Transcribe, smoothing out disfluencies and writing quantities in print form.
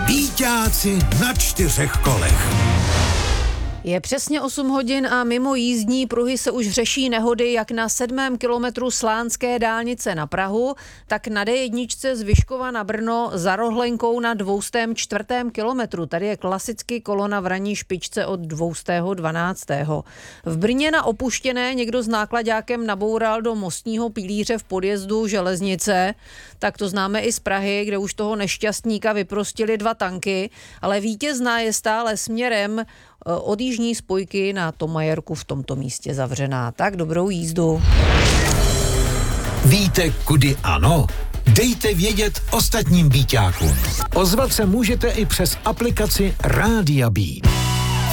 Víťáci na 4 kolech. Je přesně 8 hodin a mimo jízdní pruhy se už řeší nehody jak na 7. kilometru Slánské dálnice na Prahu, tak na D1 z Vyškova na Brno za Rohlenkou na 204. kilometru. Tady je klasicky kolona v ranní špičce od 212. V Brně na Opuštěné někdo s náklaďákem naboural do mostního pilíře v podjezdu železnice, tak to známe i z Prahy, kde už toho nešťastníka vyprostili 2 tanky, ale vítězná je stále směrem od jižní spojky na Tomajerku v tomto místě zavřená. Tak dobrou jízdu. Víte, kudy ano? Dejte vědět ostatním víťákům. Ozvat se můžete i přes aplikaci Rádia Beat.